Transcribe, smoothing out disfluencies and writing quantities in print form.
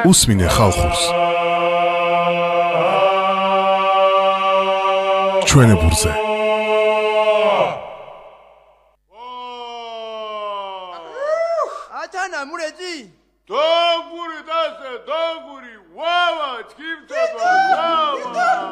უსმინე ხალხურს ჩვენებურზე ათანა მურეძი დოგური დასე დოგური ვავა ჩქიმწოდვა ვავა